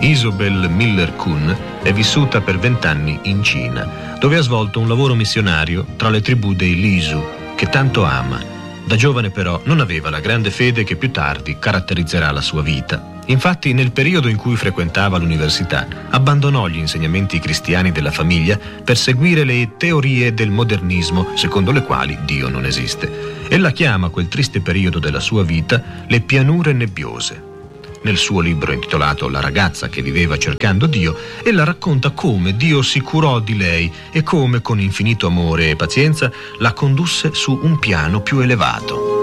Isobel Miller-Kuhn è vissuta per 20 anni in Cina, dove ha svolto un lavoro missionario tra le tribù dei Lisu, che tanto ama. Da giovane però non aveva la grande fede che più tardi caratterizzerà la sua vita. Infatti, nel periodo in cui frequentava l'università, abbandonò gli insegnamenti cristiani della famiglia per seguire le teorie del modernismo, secondo le quali Dio non esiste. Ella chiama quel triste periodo della sua vita le pianure nebbiose. Nel suo libro intitolato La ragazza che viveva cercando Dio, ella racconta come Dio si curò di lei e come, con infinito amore e pazienza, la condusse su un piano più elevato.